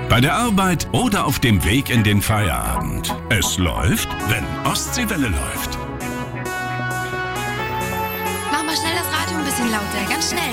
bei der Arbeit oder auf dem Weg in den Feierabend. Es läuft, wenn Ostseewelle läuft. Mach mal schnell das Radio ein bisschen lauter, ganz schnell.